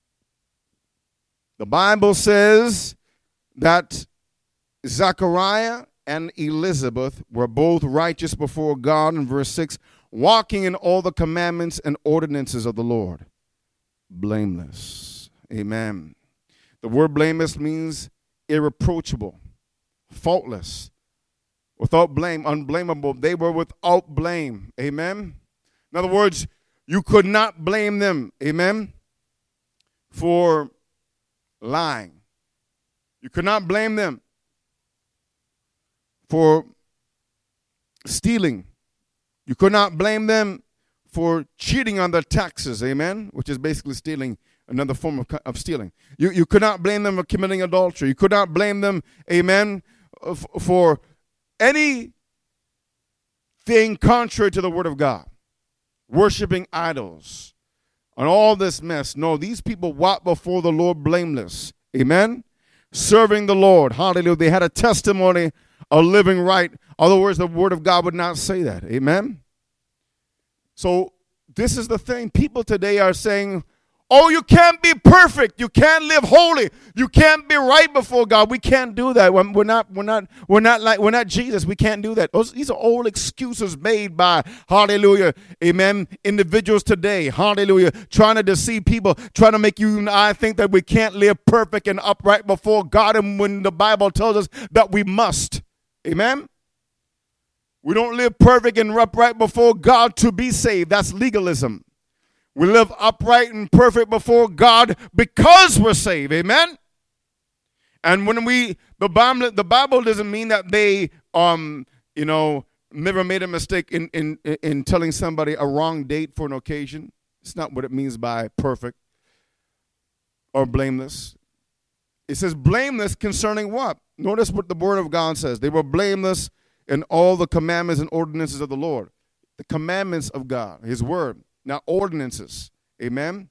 The Bible says that Zachariah and Elizabeth were both righteous before God, in verse 6, walking in all the commandments and ordinances of the Lord blameless. Amen. The word blameless means irreproachable, faultless, without blame, unblameable. They were without blame. Amen. In other words, you could not blame them. Amen. For lying. You could not blame them for stealing. You could not blame them for cheating on their taxes. Amen. Which is basically stealing, another form of stealing. You could not blame them for committing adultery. You could not blame them, amen, for anything contrary to the word of God, worshiping idols, and all this mess. No, these people walked before the Lord blameless, amen, serving the Lord, hallelujah. They had a testimony of living right. Other words, the word of God would not say that, amen. So this is the thing. People today are saying, oh, you can't be perfect. You can't live holy. You can't be right before God. We can't do that. We're not Jesus. We can't do that. These are old excuses made by, hallelujah, amen, individuals today, hallelujah, trying to deceive people, trying to make you and I think that we can't live perfect and upright before God, and when the Bible tells us that we must. Amen. We don't live perfect and upright before God to be saved. That's legalism. We live upright and perfect before God because we're saved. Amen? And when the Bible doesn't mean that they, never made a mistake in telling somebody a wrong date for an occasion. It's not what it means by perfect or blameless. It says blameless concerning what? Notice what the word of God says. They were blameless in all the commandments and ordinances of the Lord. The commandments of God, his word, not ordinances. Amen?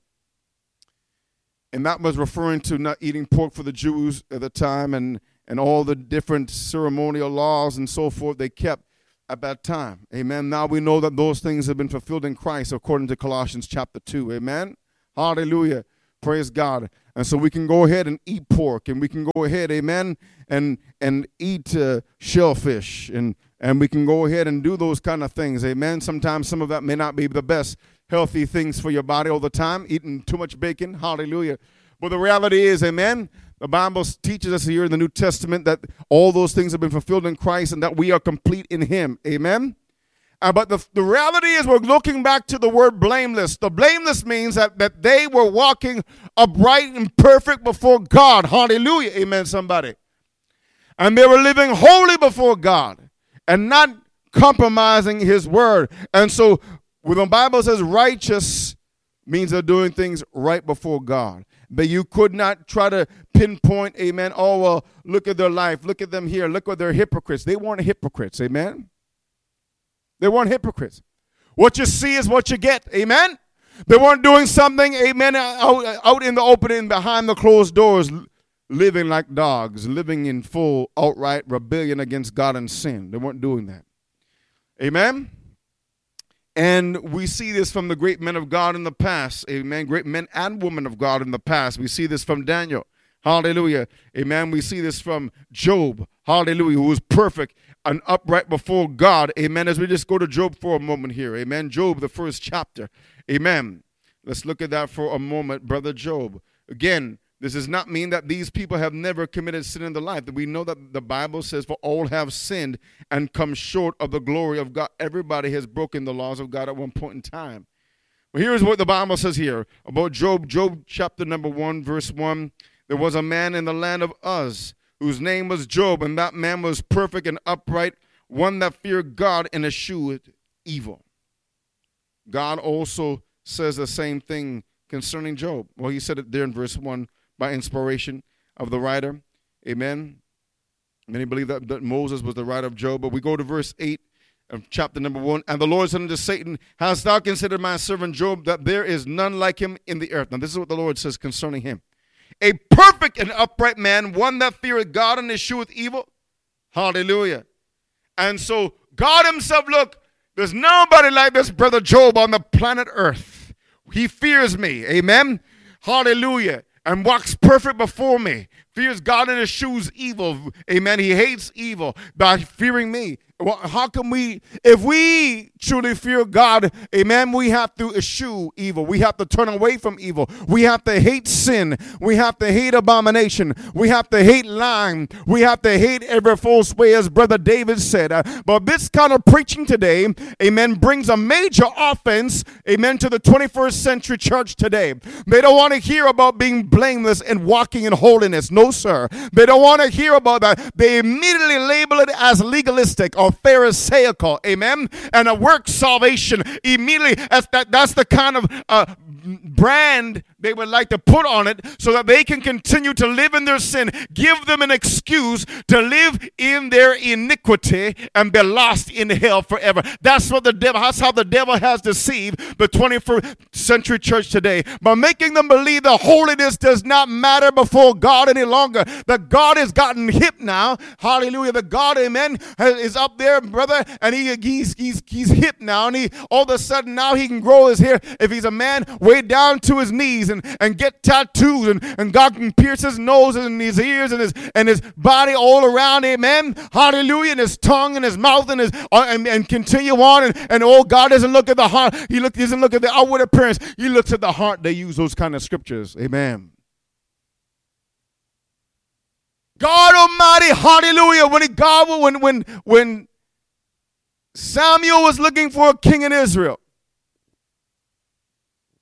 And that was referring to not eating pork for the Jews at the time and all the different ceremonial laws and so forth they kept at that time. Amen? Now we know that those things have been fulfilled in Christ according to Colossians chapter 2. Amen? Hallelujah. Praise God. And so we can go ahead and eat pork, and we can go ahead, amen, and eat shellfish, and we can go ahead and do those kind of things, amen. Sometimes some of that may not be the best healthy things for your body all the time, eating too much bacon, hallelujah. But the reality is, amen, the Bible teaches us here in the New Testament that all those things have been fulfilled in Christ and that we are complete in him, amen. But the reality is we're looking back to the word blameless. The blameless means that they were walking upright and perfect before God. Hallelujah. Amen, somebody. And they were living holy before God and not compromising his word. And so when the Bible says righteous means they're doing things right before God. But you could not try to pinpoint, amen, oh, well, look at their life. Look at them here. Look what they're hypocrites. They weren't hypocrites, amen. They weren't hypocrites. What you see is what you get. Amen? They weren't doing something, amen, out in the open behind the closed doors, living like dogs, living in full outright rebellion against God and sin. They weren't doing that. Amen? And we see this from the great men of God in the past. Amen? Great men and women of God in the past. We see this from Daniel. Hallelujah. Amen? We see this from Job. Hallelujah. Who was perfect and upright before God. Amen. As we just go to Job for a moment here. Amen. Job, the first chapter. Amen. Let's look at that for a moment, brother Job. Again, this does not mean that these people have never committed sin in their life. We know that the Bible says, for all have sinned and come short of the glory of God. Everybody has broken the laws of God at one point in time. But here's what the Bible says here about Job. Job chapter number 1, verse 1. There was a man in the land of Uz, whose name was Job, and that man was perfect and upright, one that feared God and eschewed evil. God also says the same thing concerning Job. Well, he said it there in verse 1 by inspiration of the writer. Amen. Many believe that Moses was the writer of Job, but we go to verse 8 of chapter number 1. And the Lord said unto Satan, hast thou considered my servant Job, that there is none like him in the earth? Now this is what the Lord says concerning him. A perfect and upright man, one that feareth God and escheweth evil. Hallelujah. And so God himself, look, there's nobody like this brother Job on the planet earth. He fears me. Amen. Hallelujah. And walks perfect before me. Fears God and eschews evil. Amen. He hates evil by fearing me. Well, how can we, if we truly fear God, amen, we have to eschew evil. We have to turn away from evil. We have to hate sin. We have to hate abomination. We have to hate lying. We have to hate every false way, as Brother David said. But this kind of preaching today, amen, brings a major offense, amen, to the 21st century church today. They don't want to hear about being blameless and walking in holiness. No, sir. They don't want to hear about that. They immediately label it as legalistic or pharisaical, amen, and a work salvation immediately. That's the kind of brand they would like to put on it so that they can continue to live in their sin, give them an excuse to live in their iniquity and be lost in hell forever. That's how the devil has deceived the 21st century church today, by making them believe that holiness does not matter before God any longer, that God has gotten hip now. Hallelujah. That God, amen, is up there, brother, and he's hip now, and he all of a sudden now he can grow his hair if he's a man way down to his knees and get tattoos, and God can pierce his nose and his ears and his body all around, amen, hallelujah, and his tongue and his mouth and continue on, and oh, God doesn't look at the heart, he doesn't look at the outward appearance, he looks at the heart. They use those kind of scriptures, amen. God Almighty, hallelujah, when Samuel was looking for a king in Israel,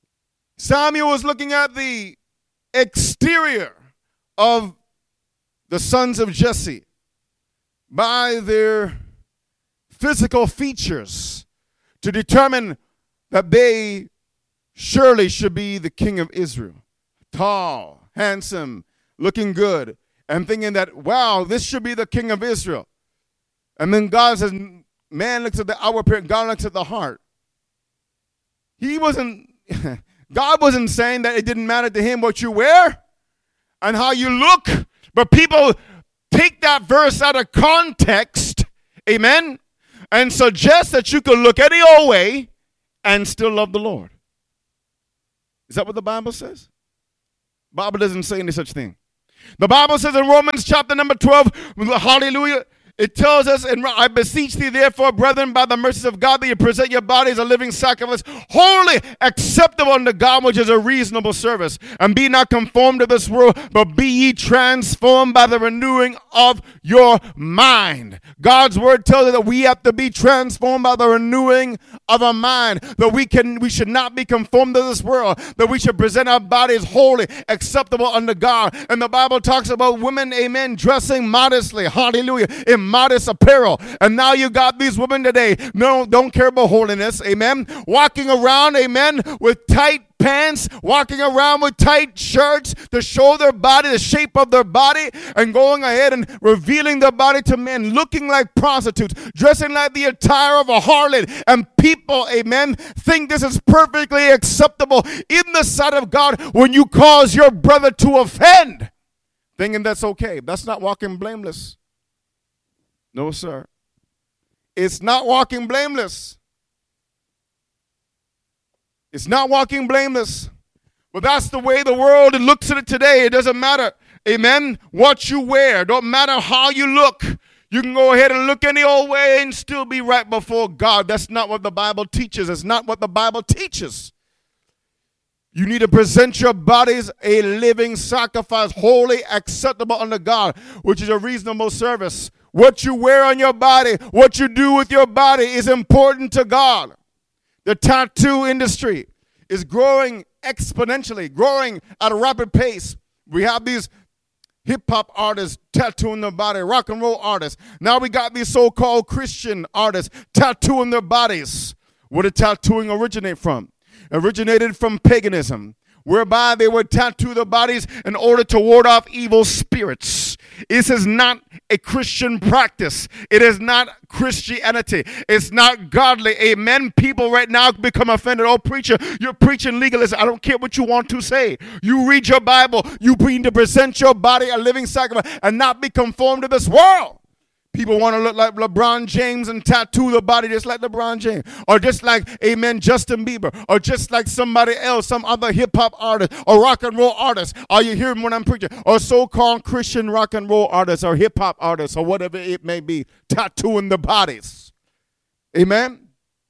Samuel was looking at the exterior of the sons of Jesse by their physical features to determine that they surely should be the king of Israel. Tall, handsome, looking good, and thinking that, wow, this should be the king of Israel. And then God says, man looks at the outward appearance, God looks at the heart. God wasn't saying that it didn't matter to him what you wear and how you look, but people take that verse out of context, amen, and suggest that you could look any old way and still love the Lord. Is that what the Bible says? The Bible doesn't say any such thing. The Bible says in Romans chapter number 12, hallelujah, it tells us, and I beseech thee, therefore, brethren, by the mercies of God, that you present your body as a living sacrifice, holy, acceptable unto God, which is a reasonable service. And be not conformed to this world, but be ye transformed by the renewing of your mind. God's word tells us that we have to be transformed by the renewing of our mind. That we should not be conformed to this world. That we should present our bodies holy, acceptable unto God. And the Bible talks about women, amen, dressing modestly, hallelujah, in modest apparel. And now you got these women today, no, don't care about holiness, amen, walking around, amen, with tight pants, walking around with tight shirts to show their body, the shape of their body, and going ahead and revealing their body to men, looking like prostitutes, dressing like the attire of a harlot. And people, amen, think this is perfectly acceptable in the sight of God when you cause your brother to offend, thinking that's okay. That's not walking blameless. No, sir. It's not walking blameless. It's not walking blameless. But that's the way the world looks at it today. It doesn't matter, amen, what you wear. Don't matter how you look. You can go ahead and look any old way and still be right before God. That's not what the Bible teaches. It's not what the Bible teaches. You need to present your bodies a living sacrifice, holy, acceptable unto God, which is a reasonable service. What you wear on your body, what you do with your body is important to God. The tattoo industry is growing exponentially, growing at a rapid pace. We have these hip-hop artists tattooing their body, rock and roll artists. Now we got these so-called Christian artists tattooing their bodies. Where did tattooing originate from? Originated from paganism, whereby they would tattoo their bodies in order to ward off evil spirits. This is not a Christian practice. It is not Christianity. It's not godly. Amen. People right now become offended. Oh, preacher, you're preaching legalism. I don't care what you want to say. You read your Bible. You need to present your body a living sacrifice and not be conformed to this world. People want to look like LeBron James and tattoo the body just like LeBron James. Or just like, amen, Justin Bieber. Or just like somebody else, some other hip-hop artist or rock and roll artist. Are you hearing what I'm preaching? Or so-called Christian rock and roll artists or hip-hop artists or whatever it may be, tattooing the bodies. Amen?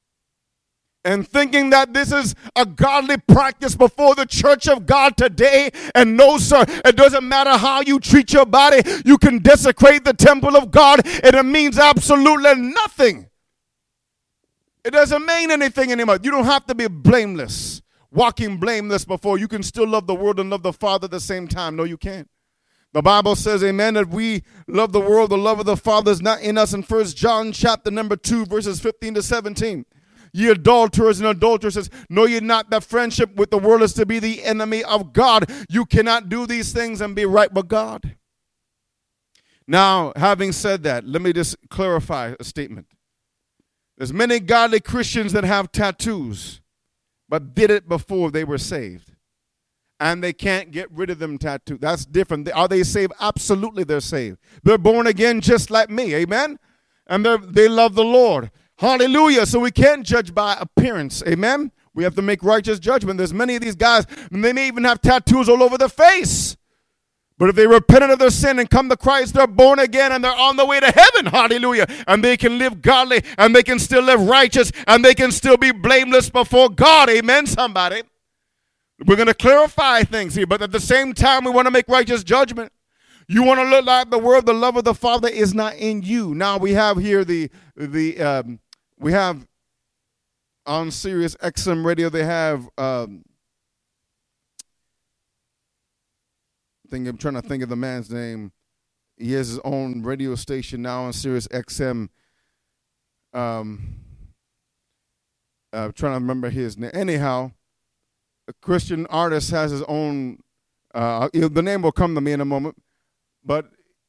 And thinking that this is a godly practice before the church of God today. And no, sir, it doesn't matter how you treat your body. You can desecrate the temple of God, and it means absolutely nothing. It doesn't mean anything anymore. You don't have to be blameless, walking blameless before. You can still love the world and love the Father at the same time. No, you can't. The Bible says, amen, that we love the world. The love of the Father is not in us. In 1 John chapter number 2, verses 15 to 17. Ye adulterers and adulteresses, know ye not that friendship with the world is to be the enemy of God? You cannot do these things and be right with God. Now, having said that, let me just clarify a statement. There's many godly Christians that have tattoos, but did it before they were saved. And they can't get rid of them tattoos. That's different. Are they saved? Absolutely they're saved. They're born again just like me, amen? And they love the Lord. Hallelujah. So we can't judge by appearance. Amen. We have to make righteous judgment. There's many of these guys, and they may even have tattoos all over their face. But if they repented of their sin and come to Christ, they're born again and they're on the way to heaven. Hallelujah. And they can live godly and they can still live righteous and they can still be blameless before God. Amen, somebody. We're going to clarify things here, but at the same time, we want to make righteous judgment. You want to look like the world, the love of the Father is not in you. Now we have here we have on Sirius XM radio, they have, I'm trying to think of the man's name. he has his own radio station now on Sirius XM. Trying to remember his name. Anyhow, a Christian artist has his own. The name will come to me in a moment, but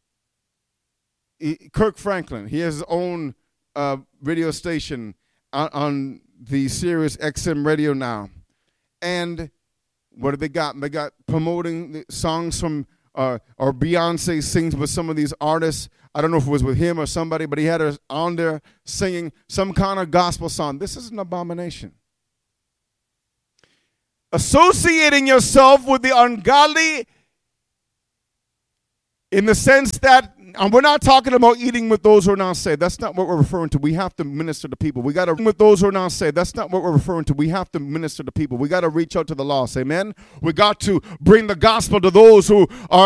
Kirk Franklin, he has his own radio station on the Sirius XM radio now. And what have they got? They got promoting the songs from, or Beyonce sings with some of these artists. I don't know if it was with him or somebody, but he had her on there singing some kind of gospel song. This is an abomination. Associating yourself with the ungodly in the sense that, and we're not talking about eating with those who are not saved. That's not what we're referring to. We have to minister to people. We got to with those who are not saved. That's not what we're referring to. We have to minister to people. We got to reach out to the lost. Amen. We got to bring the gospel to those who are